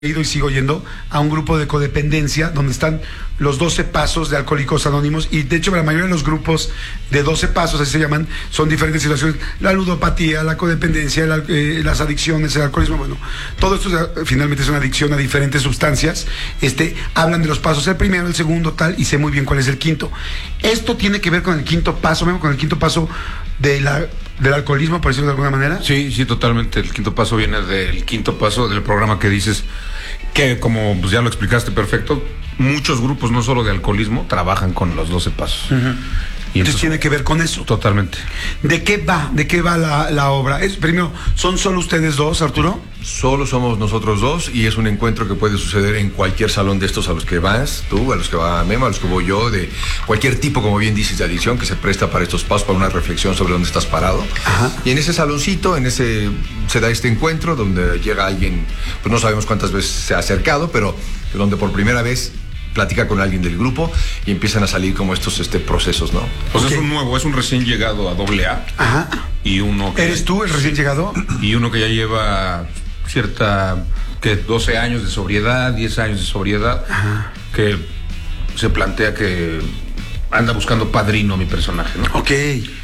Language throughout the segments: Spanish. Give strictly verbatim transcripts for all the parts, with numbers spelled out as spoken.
he ido y sigo yendo a un grupo de codependencia donde están los doce pasos de Alcohólicos Anónimos, y de hecho la mayoría de los grupos de doce pasos, así se llaman, son diferentes situaciones: la ludopatía, la codependencia, la, eh, las adicciones, el alcoholismo. Bueno, todo esto eh, finalmente es una adicción a diferentes sustancias. Este, hablan de los pasos, el primero, el segundo, tal, y sé muy bien cuál es el quinto. Esto tiene que ver con el quinto paso, mismo con el quinto paso de la, del alcoholismo, por decirlo de alguna manera. Sí, sí, totalmente. El quinto paso viene del quinto paso del programa que dices, que como pues, ya lo explicaste perfecto, muchos grupos, no solo de alcoholismo, trabajan con los doce pasos. Uh-huh. Y entonces, entonces tiene que ver con eso. Totalmente. ¿De qué va? ¿De qué va la, la obra? Es, primero, ¿son solo ustedes dos, Arturo? Solo somos nosotros dos, y es un encuentro que puede suceder en cualquier salón de estos a los que vas tú, a los que va Memo, a los que voy yo, de cualquier tipo, como bien dices, de adicción que se presta para estos pasos, para una reflexión sobre dónde estás parado. Ajá. Y en ese saloncito, en ese se da este encuentro donde llega alguien, pues no sabemos cuántas veces se ha acercado, pero donde por primera vez platica con alguien del grupo y empiezan a salir como estos este, procesos, ¿no? Pues okay. Es un nuevo, es un recién llegado a doble A. Ajá. Y uno que... ¿Eres tú el recién llegado? Y uno que ya lleva cierta, que doce años de sobriedad, diez años de sobriedad. Ajá. Que se plantea que anda buscando padrino mi personaje, ¿no? Ok.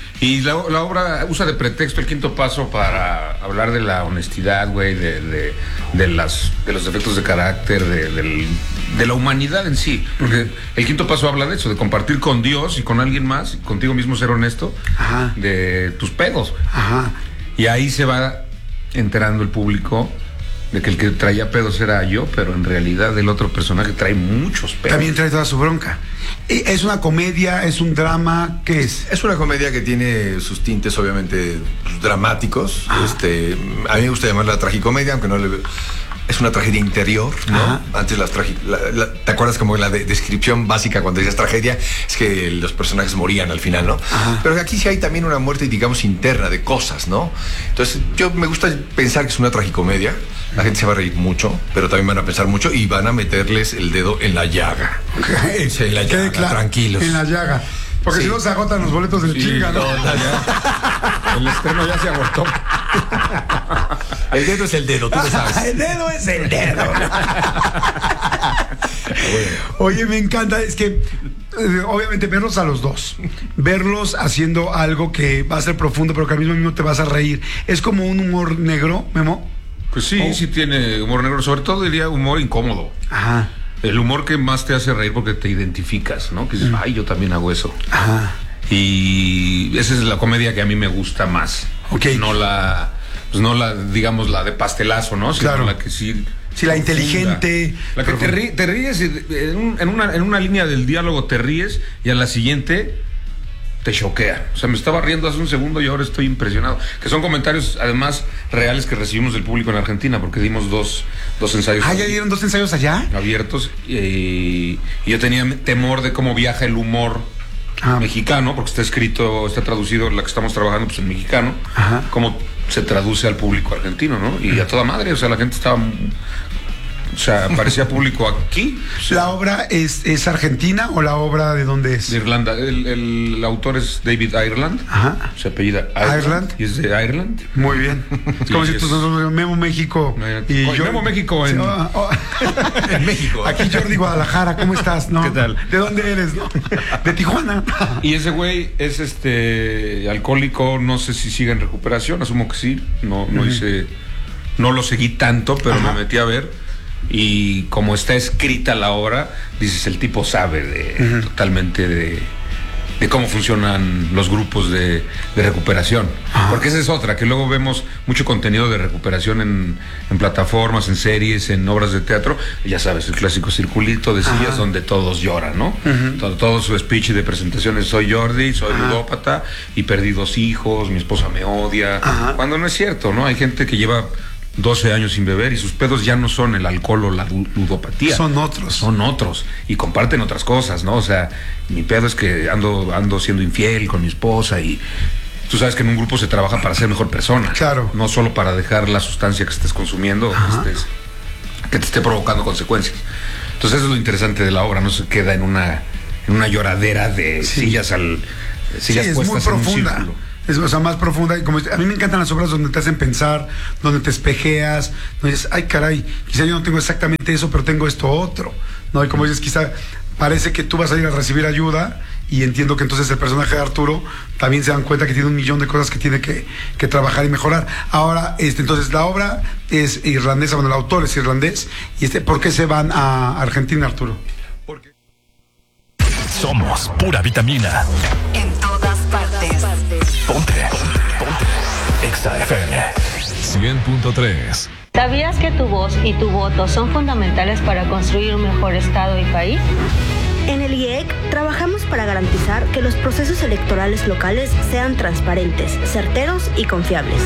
Y la, la obra usa de pretexto el quinto paso para hablar de la honestidad, güey, de, de, de, las, de los defectos de carácter, de, del, de la humanidad en sí. Porque el quinto paso habla de eso, de compartir con Dios y con alguien más, y contigo mismo ser honesto. Ajá. De tus pedos. Ajá. Y ahí se va enterando el público de que el que traía pedos era yo, pero en realidad el otro personaje trae muchos pedos. También trae toda su bronca. ¿Es una comedia? ¿Es un drama? ¿Qué es? Es una comedia que tiene sus tintes obviamente pues, dramáticos. Ah. Este, a mí me gusta llamarla tragicomedia, aunque no le... Es una tragedia interior, ¿no? Ajá. Antes las tragi... La, la, ¿te acuerdas como la de descripción básica cuando decías tragedia? Es que los personajes morían al final, ¿no? Ajá. Pero aquí sí hay también una muerte, digamos, interna de cosas, ¿no? Entonces, yo me gusta pensar que es una tragicomedia. La gente se va a reír mucho, pero también van a pensar mucho y van a meterles el dedo en la llaga. Okay. Sí, en la llaga, claro, tranquilos. En la llaga. Porque Sí. si no se agotan los boletos del Sí, chinga, ¿no? no, ya. El estreno ya se agotó. El dedo es el dedo, tú lo sabes. El dedo es el dedo. Oye, me encanta, es que eh, obviamente verlos a los dos, verlos haciendo algo que va a ser profundo, pero que al mismo tiempo te vas a reír. Es como un humor negro, Memo. Pues sí, oh. sí tiene humor negro, sobre todo diría humor incómodo. Ajá. El humor que más te hace reír porque te identificas, ¿no? Que dices, ay, yo también hago eso. Ajá. Y esa es la comedia que a mí me gusta más. Ok. No la, pues no la, digamos, la de pastelazo, ¿no? Sino claro. la que sí... Sí, la inteligente. La que te, rí, te ríes, en, un, en, una, en una línea del diálogo te ríes y a la siguiente te choquea. O sea, me estaba riendo hace un segundo y ahora estoy impresionado. Que son comentarios, además, reales que recibimos del público en Argentina, porque dimos dos, dos ensayos. Ah, ¿ya dieron dos ensayos allá? Abiertos. Y, y yo tenía temor de cómo viaja el humor ah. mexicano, porque está escrito, está traducido, la que estamos trabajando, pues en mexicano. Ajá. Cómo se traduce al público argentino, ¿no? Y a toda madre, o sea, la gente estaba... O sea, parecía público aquí. O sea, ¿la obra es, es argentina o la obra de dónde es? De Irlanda. El, el, el autor es David Ireland. Ajá. Se apellida Ireland. Ireland. Y es de Ireland. Muy bien. Es como Sí, si es... tú Memo México. Me... Y Oye, yo... Memo México en... Oh, oh. En México. Aquí Jordi Guadalajara, ¿cómo estás? ¿No? ¿Qué tal? ¿De dónde eres? ¿No? De Tijuana. Y ese güey es este alcohólico, no sé si sigue en recuperación, asumo que sí. No, no uh-huh. hice... No lo seguí tanto, pero Ajá. me metí a ver. Y como está escrita la obra, dices, el tipo sabe de, uh-huh. totalmente de, de cómo funcionan los grupos de, de recuperación. Uh-huh. Porque esa es otra, que luego vemos mucho contenido de recuperación en, en plataformas, en series, en obras de teatro. Ya sabes, el clásico circulito de sillas uh-huh. donde todos lloran, ¿no? Uh-huh. Todo, todo su speech de presentaciones, soy Jordi, soy uh-huh. ludópata y perdí dos hijos, mi esposa me odia. Uh-huh. Cuando no es cierto, ¿no? Hay gente que lleva doce años sin beber y sus pedos ya no son el alcohol o la ludopatía. Son otros. Son otros. Y comparten otras cosas, ¿no? O sea, mi pedo es que ando, ando siendo infiel con mi esposa y tú sabes que en un grupo se trabaja para ser mejor persona. Claro. No solo para dejar la sustancia que estés consumiendo, que, estés, que te esté provocando consecuencias. Entonces eso es lo interesante de la obra, no se queda en una, en una lloradera de sí. sillas al... Sillas sí, es puestas muy profunda. En un círculo. es, o sea, más profunda. Y como, a mí me encantan las obras donde te hacen pensar, donde te espejeas, donde dices, ay caray, quizá yo no tengo exactamente eso, pero tengo esto otro, ¿no? Y como dices, quizá parece que tú vas a ir a recibir ayuda, y entiendo que entonces el personaje de Arturo también se dan cuenta que tiene un millón de cosas que tiene que, que trabajar y mejorar. Ahora, este, entonces la obra es irlandesa, bueno, el autor es irlandés, y este, ¿por qué se van a Argentina, Arturo? Porque somos pura vitamina. En todas partes. Ponte, ponte, ponte. Exa F M cien punto tres. ¿Sabías que tu voz y tu voto son fundamentales para construir un mejor Estado y país? En el I E C trabajamos para garantizar que los procesos electorales locales sean transparentes, certeros y confiables.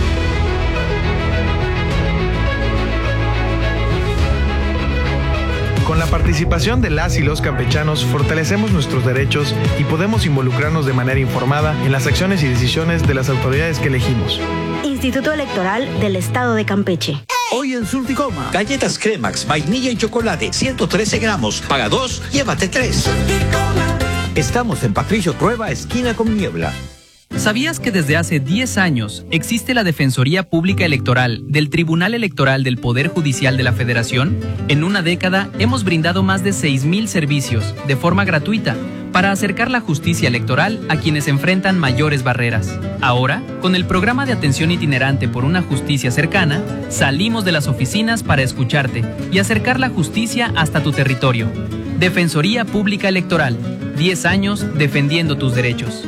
Con la participación de las y los campechanos fortalecemos nuestros derechos y podemos involucrarnos de manera informada en las acciones y decisiones de las autoridades que elegimos. Instituto Electoral del Estado de Campeche. Hoy en Surticoma, galletas Cremax, vainilla y chocolate, ciento trece gramos. Paga dos, llévate tres. Estamos en Patricio Trueba, esquina con Niebla. ¿Sabías que desde hace diez años existe la Defensoría Pública Electoral del Tribunal Electoral del Poder Judicial de la Federación? En una década hemos brindado más de seis mil servicios de forma gratuita para acercar la justicia electoral a quienes enfrentan mayores barreras. Ahora, con el programa de atención itinerante por una justicia cercana, salimos de las oficinas para escucharte y acercar la justicia hasta tu territorio. Defensoría Pública Electoral, diez años defendiendo tus derechos.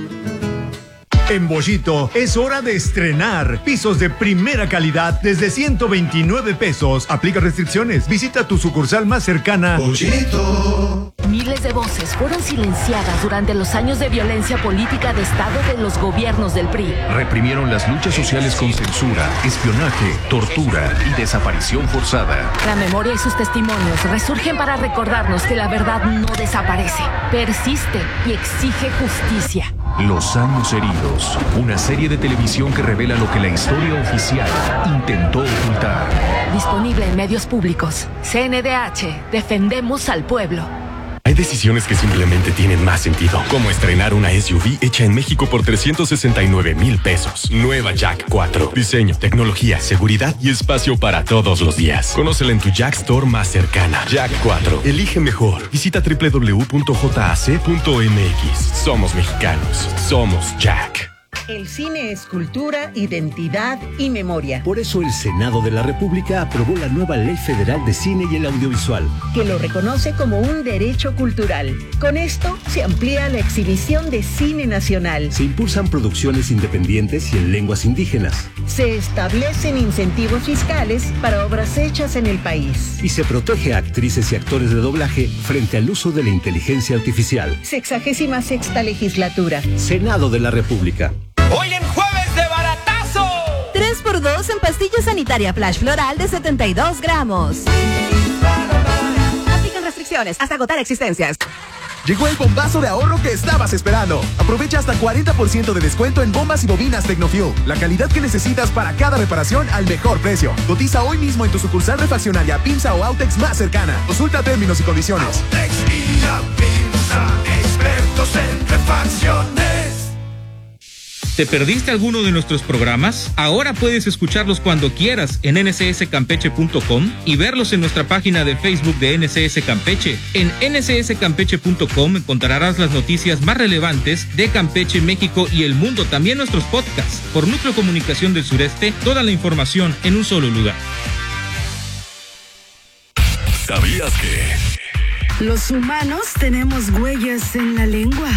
En Bollito es hora de estrenar pisos de primera calidad desde ciento veintinueve pesos. Aplica restricciones. Visita tu sucursal más cercana. Bollito. Miles de voces fueron silenciadas durante los años de violencia política de Estado de los gobiernos del P R I. Reprimieron las luchas sociales con censura, espionaje, tortura y desaparición forzada. La memoria y sus testimonios resurgen para recordarnos que la verdad no desaparece, persiste y exige justicia. Los años heridos, una serie de televisión que revela lo que la historia oficial intentó ocultar. Disponible en medios públicos. C N D H, defendemos al pueblo. Hay decisiones que simplemente tienen más sentido, como estrenar una S U V hecha en México por trescientos sesenta y nueve mil pesos. Nueva Jack cuatro. Diseño, tecnología, seguridad y espacio para todos los días. Conócela en tu Jack Store más cercana. Jack cuatro. Elige mejor. Visita doble u doble u doble u punto jac punto m x. Somos mexicanos. Somos Jack. El cine es cultura, identidad y memoria. Por eso el Senado de la República aprobó la nueva Ley Federal de Cine y el Audiovisual, que lo reconoce como un derecho cultural. Con esto se amplía la exhibición de cine nacional. Se impulsan producciones independientes y en lenguas indígenas. Se establecen incentivos fiscales para obras hechas en el país. Y se protege a actrices y actores de doblaje frente al uso de la inteligencia artificial. Sexagésima sexta legislatura. Senado de la República. Hoy en Jueves de Baratazo. tres por dos en pastilla sanitaria Flash Floral de setenta y dos gramos. Aplican restricciones hasta agotar existencias. Llegó el bombazo de ahorro que estabas esperando. Aprovecha hasta cuarenta por ciento de descuento en bombas y bobinas Tecnofuel. La calidad que necesitas para cada reparación al mejor precio. Cotiza hoy mismo en tu sucursal refaccionaria, Pinza o Autex más cercana. Consulta términos y condiciones. Autex y la Pinza, expertos en refacciones. ¿Te perdiste alguno de nuestros programas? Ahora puedes escucharlos cuando quieras en ene ce ese campeche punto com y verlos en nuestra página de Facebook de N C S Campeche. En ene ce ese campeche punto com encontrarás las noticias más relevantes de Campeche, México y el mundo. También nuestros podcasts. Por Núcleo Comunicación del Sureste, toda la información en un solo lugar. ¿Sabías que los humanos tenemos huellas en la lengua?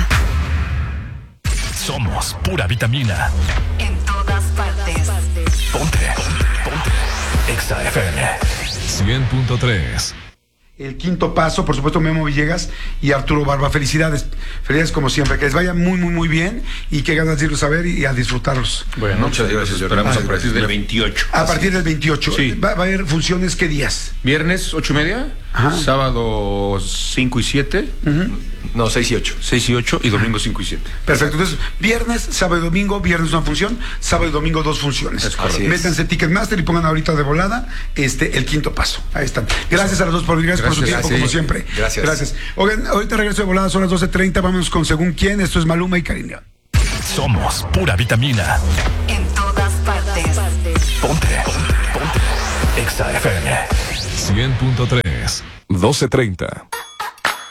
Somos pura vitamina. En todas partes. Ponte, ponte, ponte. Exa F M cien punto tres. El quinto paso, por supuesto, Memo Villegas y Arturo Barba. Felicidades, felicidades como siempre, que les vaya muy, muy, muy bien y que ganas de irlos a ver y, y a disfrutarlos. Bueno, muchas gracias. Esperamos a partir del veintiocho. A partir del veintiocho. Sí. ¿Va, va a haber funciones qué días? Viernes, ocho y media. Ajá. Sábado, cinco y siete. Uh-huh. No, seis y ocho. seis y ocho y domingo cinco y siete. Perfecto. Entonces, viernes, sábado y domingo, viernes una función, sábado y domingo dos funciones. Es correcto. Métanse Ticketmaster y pongan ahorita de volada este el quinto paso. Ahí están. Gracias a los dos por venir, gracias, gracias por su tiempo, sí. Como siempre. Gracias. Gracias. Oigan, ahorita regreso de volada, son las doce treinta, vámonos con Según Quién. Esto es Maluma y Karim León. Somos pura vitamina. En todas partes. Ponte. Ponte. Ponte. Exa F M. cien punto tres. doce treinta.